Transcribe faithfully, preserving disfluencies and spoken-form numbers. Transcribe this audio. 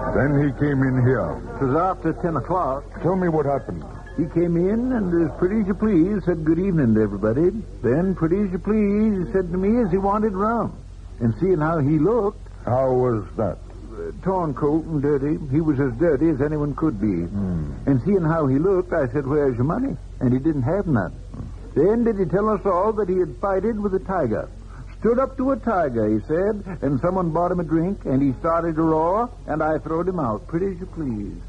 Then he came in here. It was after ten o'clock. Tell me what happened. He came in and, as pretty as you please, said good evening to everybody. Then, pretty as you please, he said to me as he wanted rum. And seeing how he looked... How was that? Uh, torn coat and dirty. He was as dirty as anyone could be. Mm. And seeing how he looked, I said, where's your money? And he didn't have none. Mm. Then did he tell us all that he had fighted with a tiger. Stood up to a tiger, he said, and someone bought him a drink, and he started to roar, and I throwed him out, pretty as you please.